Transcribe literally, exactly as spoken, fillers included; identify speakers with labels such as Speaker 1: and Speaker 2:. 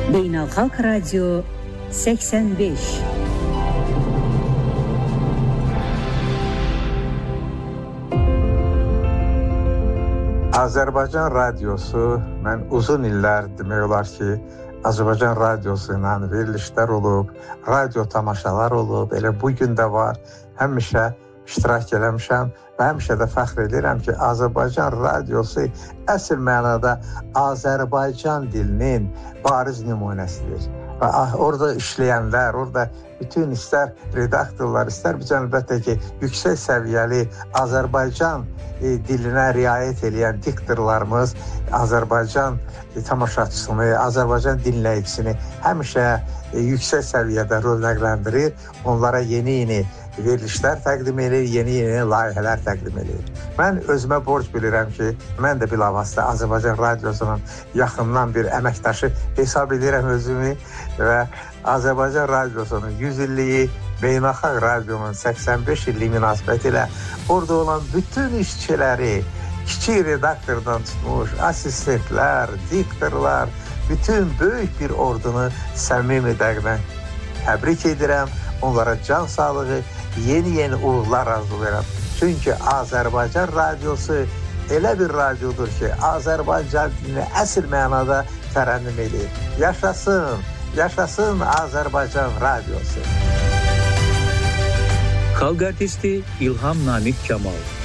Speaker 1: Beynəlxalq Radio səksən beş.
Speaker 2: Azərbaycan radiosu, mən uzun illər demək olar ki, Azərbaycan radiosu ilə verilişlər olub, radio tamaşalar olub, elə bugün də var. Həmişə iştirak eləmişəm və həmişə də fəxr edirəm ki, Azərbaycan radiosu əsl mənada Azərbaycan dilinin bariz nümunəsidir. Və orada işləyənlər, orada bütün istər redaktorlar, istər biz əlbəttə ki, yüksək səviyyəli Azərbaycan e, dilinə riayət edən diktorlarımız Azərbaycan e, tamaşaçısını, Azərbaycan dinləyicisini həmişə e, yüksək səviyyədə rövnəqləndirir, onlara yeni-yeni verilişlər təqdim edir, yeni-yeni layihələr təqdim edir. Mən özümə borc bilirəm ki, mən də bilavasitə Azərbaycan radiosunun yaxından bir əməkdaşı hesab edirəm özümü və Azərbaycan radiosunun yüz illiyi, Beynəlxalq radionun səksən beş illiyi münasibəti ilə orada olan bütün işçiləri, kiçik redaktordan tutmuş, assistentlər, diktorlar, bütün böyük bir ordunu səmimi dəqiqdən təbrik edirəm. Onlara can sağlığı, yeni-yeni uğurlar arzulayıram. Çünki Azərbaycan radiosu elə bir radiodur ki, Azərbaycan dilini əsl mənada tərənnüm edir. Yaşasın, yaşasın Azərbaycan radiosu.
Speaker 3: Xalq artisti İlham Namiq Kamal.